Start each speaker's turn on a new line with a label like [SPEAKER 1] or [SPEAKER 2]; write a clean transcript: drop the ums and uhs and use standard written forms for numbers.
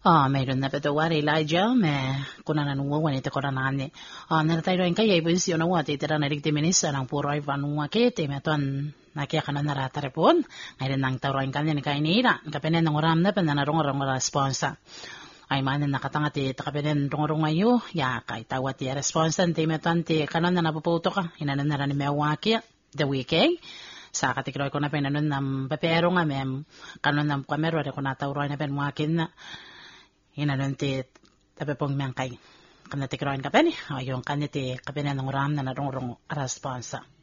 [SPEAKER 1] Mayroon na patawari Elijah, kuna nanuwa ito koranani. Naratayro yung kaya ibon na wati tira na rigti minisa ng puro ay vanua kete, metuan nakiya ka na narataripon. Ngayon nang tawro yung kanya ni kainira, kapinan ng uram na pananarong responsa. Ay manan nakatangati takapinin rong ayo, ya kay tawat ti responsa, ti metuan ti kanon na napuputo ka, inanan na rin mewaki, the weekend. Sa katikroy ko na pinanon ng papero nga kanon ng kamero, ko natawro na pinwakin na. Inanon ti tabi pong miyang kay. Kanatikroin ka pa ni. Yung kaniti kapinan ng uram na narong responsa.